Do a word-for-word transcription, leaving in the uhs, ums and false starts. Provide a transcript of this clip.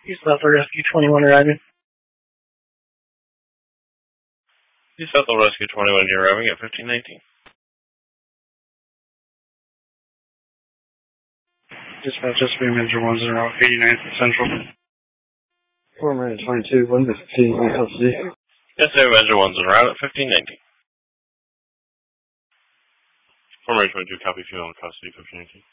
East Bethel Rescue twenty-one arriving. East Bethel Rescue twenty-one, you're arriving at fifteen nineteen. Dispatch S B Manager one zero, eighty-ninth Central. four minute twenty-two, one fifteen, L C. S B Manager one zero, at fifteen nineteen. four minute twenty-two, copy, fuel and custody, fifteen nineteen.